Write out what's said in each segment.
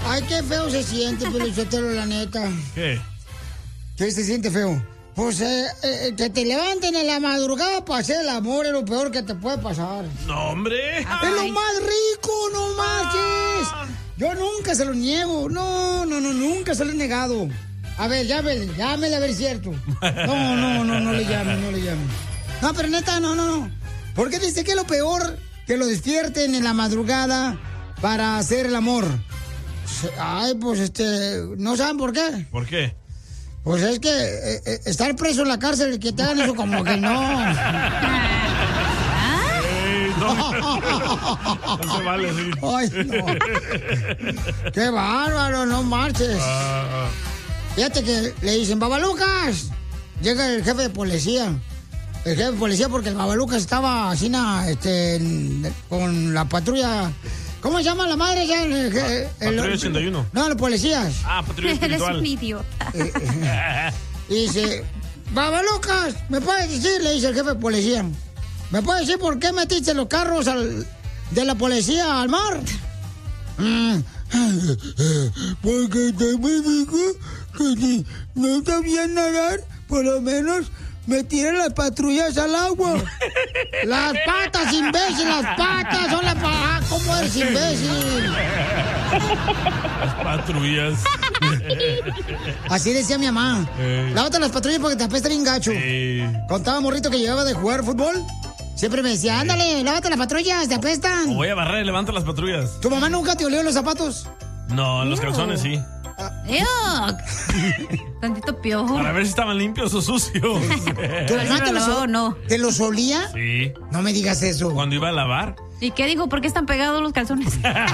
Ay, qué feo se siente, Pelichotelo, la neta. ¿Qué? ¿Qué se siente feo? Pues que te levanten en la madrugada para hacer el amor es lo peor que te puede pasar. No, hombre. Es lo más rico, no marches. Yo nunca se lo niego. No, nunca se lo he negado. A ver, llámele a ver si es cierto. No le llamen. No, pero neta, no. ¿Por qué dice que es lo peor que lo despierten en la madrugada para hacer el amor? Ay, pues ¿no saben por qué? ¿Por qué? Pues es que estar preso en la cárcel y que te hagan eso como que no. No se vale así. Ay, no. Qué bárbaro, no marches. Fíjate que le dicen, Babalucas. Llega el jefe de policía. El jefe de policía porque el Babalucas estaba así con la patrulla. ¿Cómo se llama la madre? Patrulla 81. No, los policías. Patrulla espiritual. Eres un idiota. Y dice, Babalucas, ¿me puedes decir? Le dice el jefe de policía. ¿Me puedes decir por qué metiste los carros de la policía al mar? Porque te me dijo que si no sabía nadar, por lo menos me tiré las patrullas al agua. Las patas, imbécil, las patas son las patas. ¿Cómo eres imbécil? Las patrullas. Así decía mi mamá. Lávate las patrullas porque te apesta bien gacho. Contaba morrito que llegaba de jugar fútbol. Siempre me decía, ándale, lávate las patrullas, te apestan. O voy a barrer, levanta las patrullas. ¿Tu mamá nunca te olió los zapatos? No, los calzones sí. Tantito piojo. Para ver si estaban limpios o sucios. ¿Tu mamá te los olía? Sí. No me digas eso. Cuando iba a lavar. ¿Y qué dijo? ¿Por qué están pegados los calzones?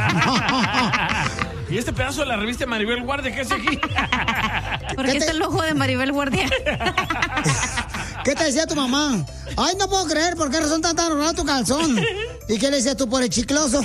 ¿Y este pedazo de la revista Maribel Guardia qué hace aquí? ¿Por qué está el ojo de Maribel Guardia? ¿Qué te decía tu mamá? Ay, no puedo creer, ¿por qué razón tan raro tu calzón? ¿Y qué le decías tú por el chicloso?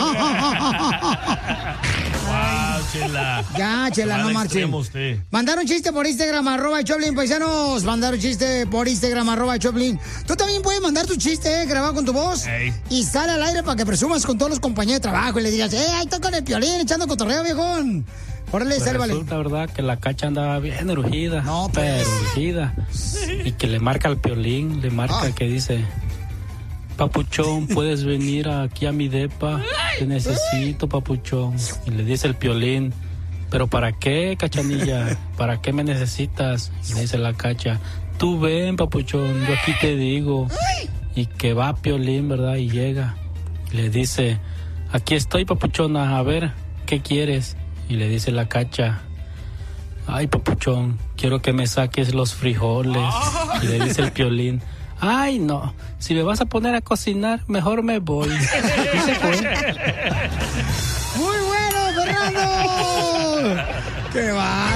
Chela. Ya, Chela, no marchen. Mandaron chiste por Instagram, @Choplin, paisanos. Mandaron chiste por Instagram, @Choplin. Tú también puedes mandar tu chiste, grabado con tu voz. Y sale al aire para que presumas con todos los compañeros de trabajo y le digas, ahí está con el Piolín, echando cotorreo, viejón. Órale, pues sálvale. Resulta, verdad, que la Cacha andaba bien urgida. No, pues. Urgida. Y que le marca al Piolín, le marca que dice... Papuchón, ¿puedes venir aquí a mi depa? Te necesito, papuchón. Y le dice el Piolín, ¿pero para qué, Cachanilla? ¿Para qué me necesitas? Y le dice la Cacha, tú ven, papuchón, yo aquí te digo. Y que va Piolín, ¿verdad? Y llega. Y le dice, aquí estoy, papuchona, a ver, ¿qué quieres? Y le dice la Cacha, ay, papuchón, quiero que me saques los frijoles. Y le dice el Piolín, ay, no, si me vas a poner a cocinar, mejor me voy. Y se fue. ¡Muy bueno, Fernando! ¡Qué va!